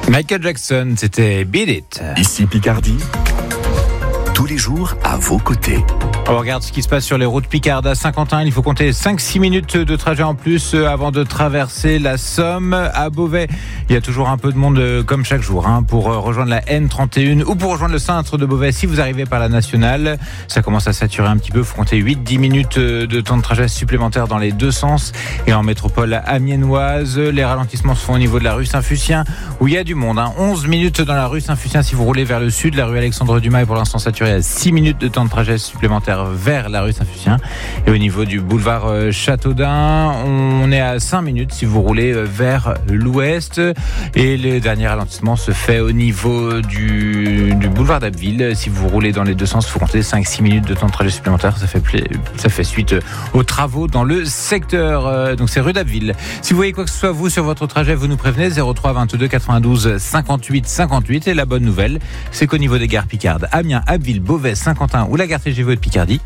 Michael Jackson, c'était Beat It. Ici Picardie, tous les jours à vos côtés. On regarde ce qui se passe sur les routes Picardes à Saint-Quentin. Il faut compter 5-6 minutes de trajet en plus avant de traverser la Somme. À Beauvais, il y a toujours un peu de monde comme chaque jour pour rejoindre la N31 ou pour rejoindre le centre de Beauvais. Si vous arrivez par la nationale, ça commence à saturer un petit peu. Il faut compter 8-10 minutes de temps de trajet supplémentaire dans les deux sens. Et en métropole amiénoise, les ralentissements se font au niveau de la rue Saint-Fucien où il y a du monde. 11 minutes dans la rue Saint-Fucien si vous roulez vers le sud. La rue Alexandre Dumas est pour l'instant saturée à 6 minutes de temps de trajet supplémentaire vers la rue Saint-Fucien. Et au niveau du boulevard Châteaudun, on est à 5 minutes si vous roulez vers l'ouest. Et le dernier ralentissement se fait au niveau du boulevard d'Abbeville. Si vous roulez dans les deux sens, il faut compter 5-6 minutes de temps de trajet supplémentaire. Ça fait suite aux travaux dans le secteur. Donc c'est rue d'Abbeville. Si vous voyez quoi que ce soit vous sur votre trajet, vous nous prévenez 03 22 92 58 58. Et la bonne nouvelle, c'est qu'au niveau des gares Picardes, Amiens, Abbeville, Beauvais, Saint-Quentin ou la gare TGV de Picardie,